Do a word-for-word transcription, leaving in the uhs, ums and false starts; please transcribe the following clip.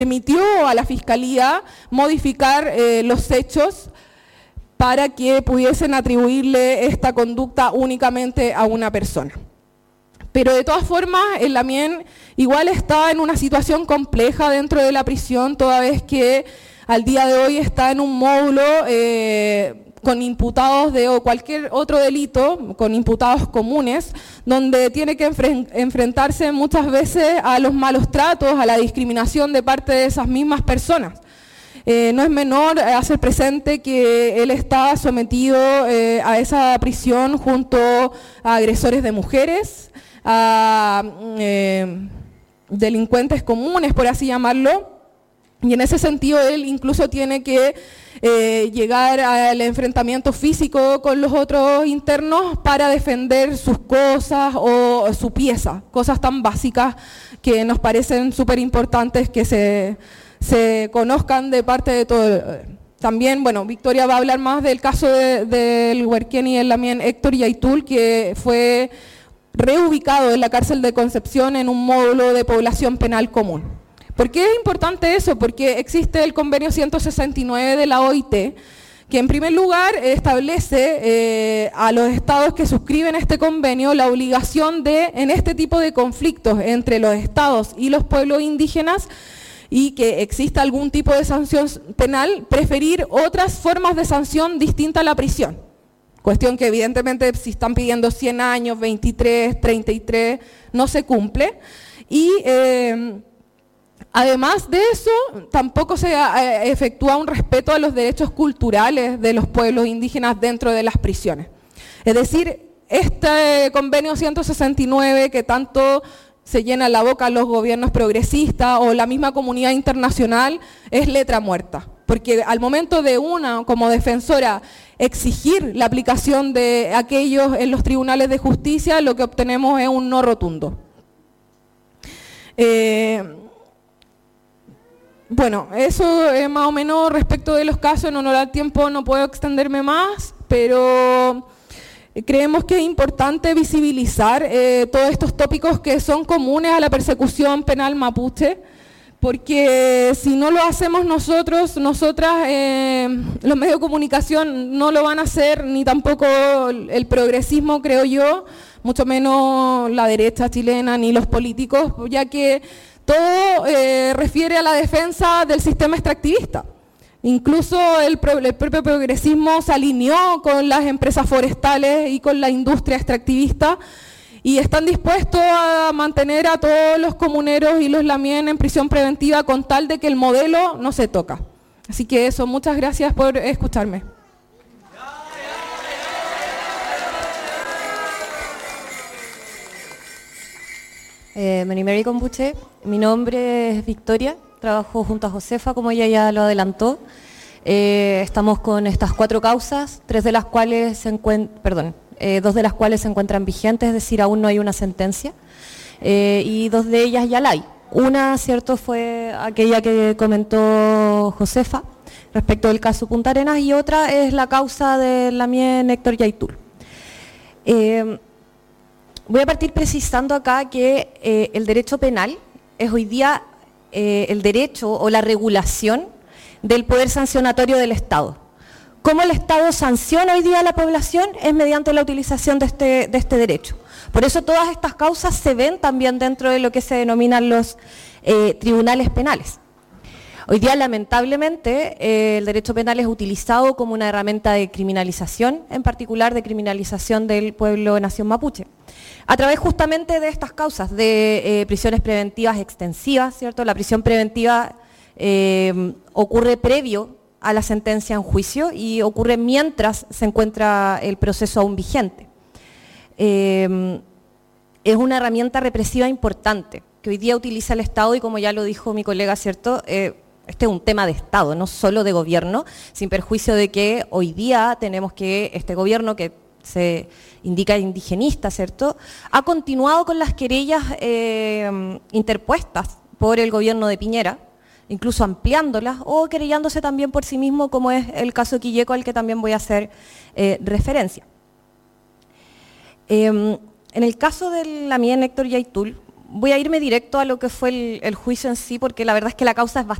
permitió a la Fiscalía modificar eh, los hechos para que pudiesen atribuirle esta conducta únicamente a una persona. Pero de todas formas, el Lamien igual está en una situación compleja dentro de la prisión, toda vez que al día de hoy está en un módulo eh, con imputados de cualquier otro delito, con imputados comunes, donde tiene que enfren- enfrentarse muchas veces a los malos tratos, a la discriminación de parte de esas mismas personas. Eh, no es menor hacer presente que él está sometido eh, a esa prisión junto a agresores de mujeres, a eh, delincuentes comunes, por así llamarlo, y en ese sentido él incluso tiene que eh, llegar al enfrentamiento físico con los otros internos para defender sus cosas o su pieza, cosas tan básicas que nos parecen súper importantes que se, se conozcan de parte de todo. También, bueno, Victoria va a hablar más del caso de, del Huerquén y el Lamien Héctor Yaitul, que fue reubicado en la cárcel de Concepción en un módulo de población penal común. ¿Por qué es importante eso? Porque existe el convenio ciento sesenta y nueve de la O I T, que en primer lugar establece eh, a los estados que suscriben este convenio la obligación de, en este tipo de conflictos entre los estados y los pueblos indígenas, y que exista algún tipo de sanción penal, preferir otras formas de sanción distinta a la prisión. Cuestión que evidentemente si están pidiendo cien años, veintitrés, treinta y tres, no se cumple. Y eh, además de eso, tampoco se eh, efectúa un respeto a los derechos culturales de los pueblos indígenas dentro de las prisiones. Es decir, este convenio ciento sesenta y nueve que tanto se llena la boca a los gobiernos progresistas o la misma comunidad internacional es letra muerta. Porque al momento de una, como defensora, exigir la aplicación de aquellos en los tribunales de justicia, lo que obtenemos es un no rotundo. Eh, bueno, eso es más o menos respecto de los casos. En honor al tiempo no puedo extenderme más, pero creemos que es importante visibilizar eh, todos estos tópicos que son comunes a la persecución penal mapuche, porque si no lo hacemos nosotros, nosotras, eh, los medios de comunicación no lo van a hacer, ni tampoco el progresismo, creo yo, mucho menos la derecha chilena, ni los políticos, ya que todo eh, refiere a la defensa del sistema extractivista. Incluso el, pro, el propio progresismo se alineó con las empresas forestales y con la industria extractivista, y están dispuestos a mantener a todos los comuneros y los lamien en prisión preventiva con tal de que el modelo no se toca. Así que eso, muchas gracias por escucharme. Eh, Manimeri Combuche, mi nombre es Victoria, trabajo junto a Josefa, como ella ya lo adelantó. Eh, estamos con estas cuatro causas, tres de las cuales se encuentran, perdón, Eh, dos de las cuales se encuentran vigentes, es decir, aún no hay una sentencia, eh, y dos de ellas ya la hay. Una, cierto, fue aquella que comentó Josefa respecto del caso Punta Arenas, y otra es la causa del Lamien Héctor Yaitul. Eh, voy a partir precisando acá que eh, el derecho penal es hoy día eh, el derecho o la regulación del poder sancionatorio del Estado. ¿Cómo el Estado sanciona hoy día a la población? Es mediante la utilización de este, de este derecho. Por eso todas estas causas se ven también dentro de lo que se denominan los eh, tribunales penales. Hoy día, lamentablemente, eh, el derecho penal es utilizado como una herramienta de criminalización, en particular de criminalización del pueblo de nación mapuche, a través justamente de estas causas de eh, prisiones preventivas extensivas, ¿cierto? La prisión preventiva eh, ocurre previo a la sentencia en juicio y ocurre mientras se encuentra el proceso aún vigente. Eh, es una herramienta represiva importante que hoy día utiliza el Estado, y como ya lo dijo mi colega, ¿cierto? Eh, este es un tema de Estado, no solo de gobierno, sin perjuicio de que hoy día tenemos que este gobierno que se indica indigenista, ¿cierto?, ha continuado con las querellas eh, interpuestas por el gobierno de Piñera, incluso ampliándolas o querellándose también por sí mismo, como es el caso de Quilleco, al que también voy a hacer eh, referencia. Eh, en el caso del Lamien Héctor Yaitul, voy a irme directo a lo que fue el, el juicio en sí, porque la verdad es que la causa es bastante